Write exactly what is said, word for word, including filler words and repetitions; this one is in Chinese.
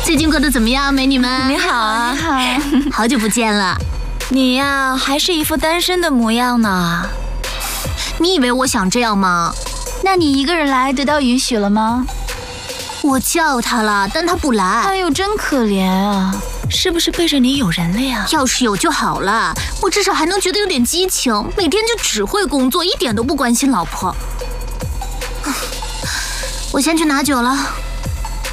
最近过得怎么样，美女们？ 你好啊， 你好， 好久不见了。 你呀，还是一副单身的模样呢。 你以为我想这样吗？ 那你一个人来得到允许了吗？ 我叫他了，但他不来。 哎呦，真可怜啊！ 是不是背着你有人了呀？ 要是有就好了，我至少还能觉得有点激情。每天就只会工作，一点都不关心老婆。我先去拿酒了。